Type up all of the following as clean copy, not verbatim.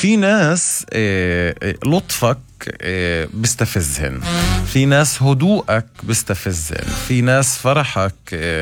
في ناس لطفك بيستفزهن، في ناس هدوءك بيستفزهن، في ناس فرحك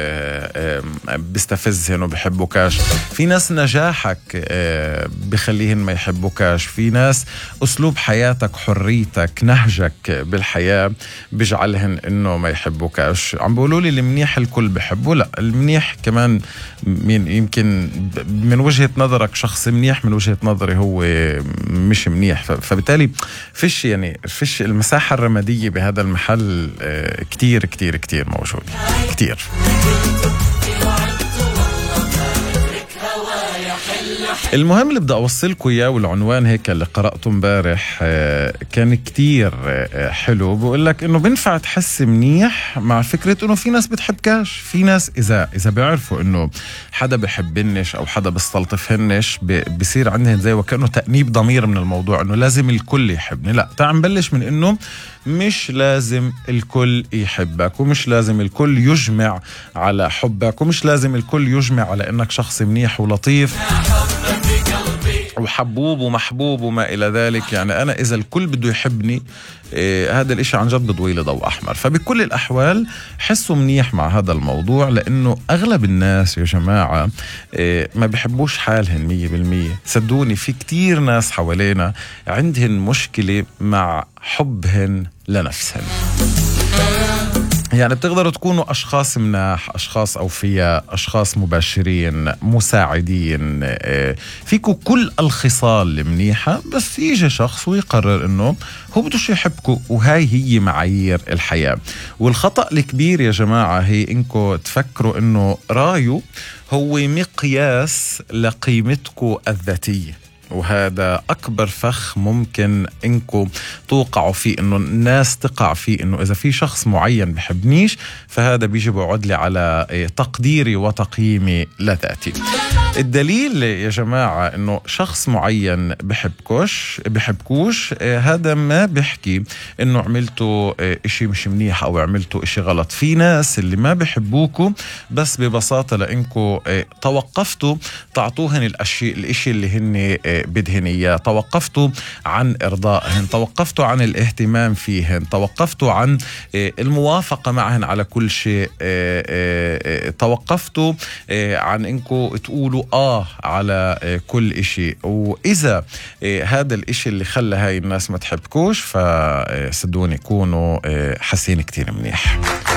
بيستفزهن وبيحبوكاش، في ناس نجاحك بخليهن ما يحبوكاش، في ناس أسلوب حياتك، حريتك، نهجك بالحياة بيجعلهن إنه ما يحبوكاش. عم بقولوا لي المنيح الكل بحبه، لا، المنيح كمان يمكن من وجهة نظرك شخص منيح، من وجهة نظري هو مش منيح. فبالتالي فيش المساحة الرمادية بهذا المحل كتير كتير كتير موجود كتير. المهم اللي بدي أوصلكم إياه، والعنوان هيك اللي قرأته امبارح كان كتير حلو، بقول لك إنه بنفع تحس منيح مع فكرة إنه في ناس بتحبكاش. في ناس إذا بيعرفوا إنه حدا بحبنش أو حدا بستلطفهنش بصير عندهم زي وكأنه تأنيب ضمير من الموضوع، إنه لازم الكل يحبني. لا، تعال نبلش من إنه مش لازم الكل يحبك، ومش لازم الكل يجمع على حبك، ومش لازم الكل يجمع على إنك شخص منيح ولطيف وحبوب ومحبوب وما إلى ذلك. يعني أنا إذا الكل بده يحبني هذا الإشي عن جد بضوي لي ضوء أحمر. فبكل الأحوال حسوا منيح مع هذا الموضوع، لأنه أغلب الناس يا جماعة ما بيحبوش حالهن 100%. صدقوني في كتير ناس حوالينا عندهن مشكلة مع حبهن لنفسهن. يعني بتقدروا تكونوا أشخاص مناح، أشخاص أوفياء، أشخاص مباشرين، مساعدين، فيكوا كل الخصال المنيحة، بس يجي شخص ويقرر إنه هو بدوش يحبكوا، وهاي هي معايير الحياة. والخطأ الكبير يا جماعة هي إنكوا تفكروا إنه رايو هو مقياس لقيمتكوا الذاتية، وهذا أكبر فخ ممكن إنكم توقعوا فيه، إنه الناس تقع فيه، إنه إذا في شخص معين بحبنيش فهذا بيجي بعد لي على تقديري وتقييمي لذاتي. الدليل يا جماعة إنه شخص معين بحبكوش هذا ما بيحكي إنه عملتوا إشي مش منيح أو عملتوا إشي غلط. في ناس اللي ما بحبوكوا بس ببساطة لأنكوا توقفتوا تعطوهن الإشي اللي هن بدهن إياه، توقفتوا عن إرضائهن، توقفتوا عن الاهتمام فيهن، توقفتوا عن الموافقة معهن على كل شيء، توقفتوا عن إنكوا تقولوا على كل إشي. وإذا هذا الإشي اللي خلى هاي الناس ما تحبكوش فصدقوني كونوا حسين كتير منيح.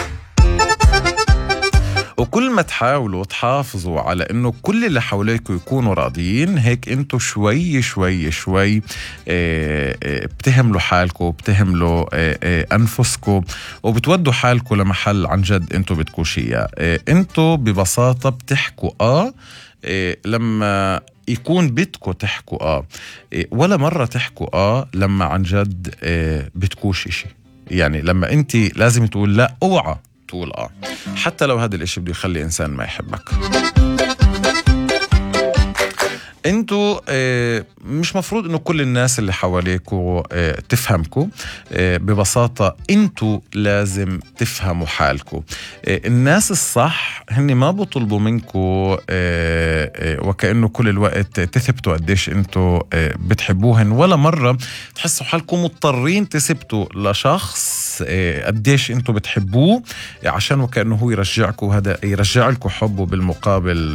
وكل ما تحاولوا تحافظوا على انه كل اللي حواليكم يكونوا راضيين، هيك انتوا شوي شوي شوي بتهملوا حالكم، بتهملوا انفسكم، وبتودوا حالكم لمحل عن جد انتوا بدكوش اياه. انتوا ببساطة بتحكوا لما يكون بدكوا تحكوا ولا مرة تحكوا لما عن جد بدكوش اشي. يعني لما انت لازم تقول لا، اوعى تقول حتى لو هذا الاشي بده يخلي انسان ما يحبك. انتوا مش مفروض انه كل الناس اللي حواليكوا تفهمكوا. ببساطة انتوا لازم تفهموا حالكوا. الناس الصح هني ما بطلبوا منكوا وكأنه كل الوقت تثبتوا قديش انتوا بتحبوهن، ولا مرة تحسوا حالكم مضطرين تثبتوا لشخص قديش انتوا بتحبوه عشان وكأنه هو يرجعكوا، هذا يرجع لكم حبه بالمقابل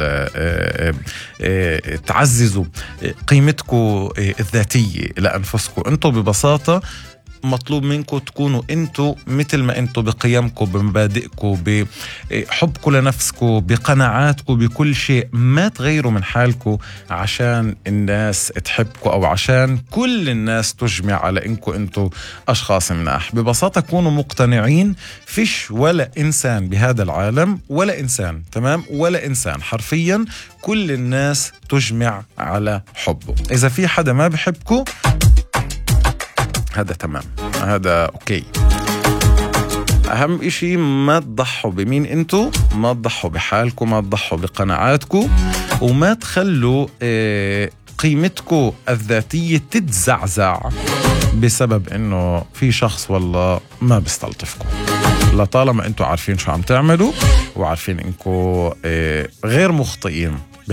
تعززوا قيمتكم الذاتية لأنفسكم. انتوا ببساطة مطلوب منكم تكونوا انتوا مثل ما انتوا بقيمكم، بمبادئكم، بحبكم لنفسكم، بقناعاتكم، بكل شيء. ما تغيروا من حالكم عشان الناس تحبكم او عشان كل الناس تجمع على انكم انتوا اشخاص مناح. ببساطة كونوا مقتنعين فيش ولا انسان بهذا العالم، ولا انسان تمام، ولا انسان حرفيا كل الناس تجمع على حبه. اذا في حدا ما بحبكم هذا تمام، هذا أوكي. أهم إشي ما تضحوا بمين أنتوا، ما تضحوا بحالكم، ما تضحوا بقناعاتكم، وما تخلوا قيمتكم الذاتية تتزعزع بسبب إنه في شخص والله ما بيستلطفكم. لطالما أنتوا عارفين شو عم تعملوا وعارفين إنكم غير مخطئين